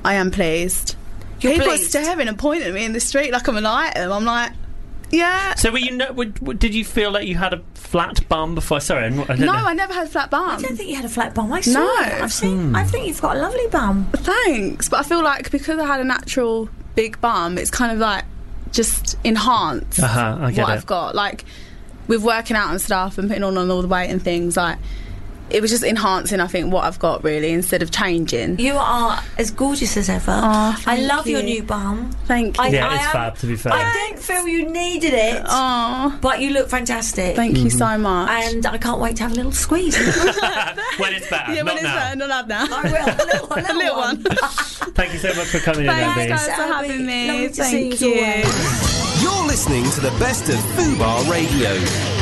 I am pleased. You're People pleased? are staring and pointing at me in the street like I'm an item. I'm like, yeah. So did you feel like you had a flat bum before? Sorry, I don't No, know. I never had a flat bum. I don't think you had a flat bum. I saw No. it. I've seen. I think you've got a lovely bum. Thanks, but I feel like because I had a natural big bum, it's kind of like just enhanced I get what it. I've got. Like with working out and stuff and putting on all the weight and things, like it was just enhancing, I think, what I've got really instead of changing. You are as gorgeous as ever. Oh, I thank love your you. new bum. Thank you. Yeah, it's fab, to be fair. I didn't feel you needed it, Oh, but you look fantastic. thank you so much. And I can't wait to have a little squeeze. When it's better, yeah, when not it's now. better, not now. I will. A little one. Thank you so much for coming in, Thanks, Abby. guys, for Abby. having me. Lovely to see Thank you you. as always. You're listening to the best of Fubar Radio.